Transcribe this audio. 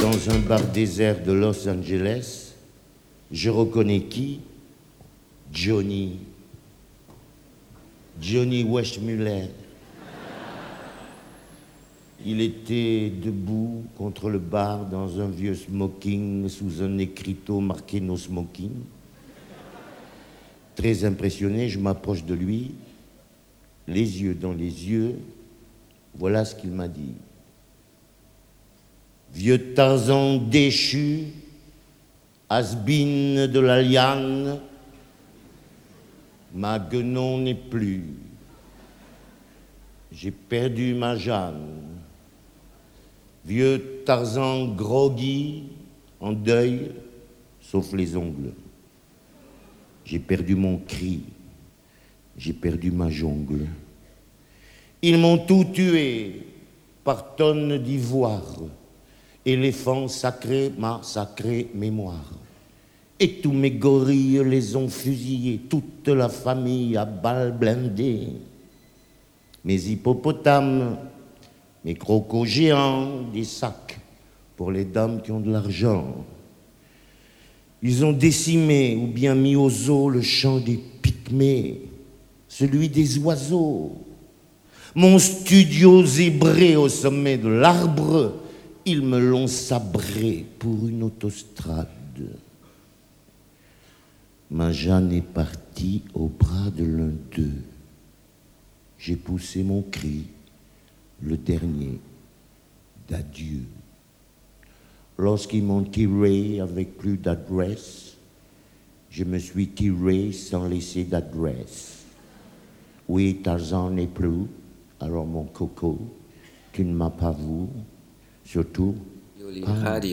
dans un bar désert de Los Angeles. Je reconnais qui? Johnny Weissmuller. Il était debout contre le bar dans un vieux smoking sous un écriteau marqué No Smoking. Très impressionné, je m'approche de lui, les yeux dans les yeux. Voilà ce qu'il m'a dit. Vieux Tarzan déchu, has-been de la liane, ma guenon n'est plus. J'ai perdu ma Jeanne. Vieux Tarzan groggy, en deuil, sauf les ongles. J'ai perdu mon cri, j'ai perdu ma jongle. Ils m'ont tout tué par tonnes d'ivoire. Éléphants sacrés, ma sacrée mémoire. Et tous mes gorilles les ont fusillés, toute la famille à balles blindées. Mes hippopotames, mes crocos géants, des sacs pour les dames qui ont de l'argent. Ils ont décimé ou bien mis au zoo le chant des pygmées, celui des oiseaux. Mon studio zébré au sommet de l'arbre, ils me l'ont sabré pour une autostrade. Ma Jeanne est partie au bras de l'un d'eux. J'ai poussé mon cri, le dernier, d'adieu. Lorsqu'ils m'ont tiré avec plus d'adresse, je me suis tiré sans laisser d'adresse. Oui, Tarzan n'est plus, alors mon coco, tu ne m'as pas vu, surtout... Yoli Radio.